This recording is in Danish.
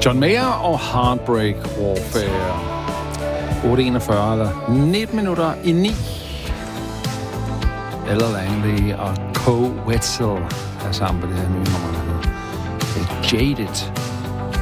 John Mayer og Heartbreak Warfare. 8:41 eller 19 minutter i 9. Ella Langley og Co. Wetzel er sammen på det her nye nummer, der hedder Jaded.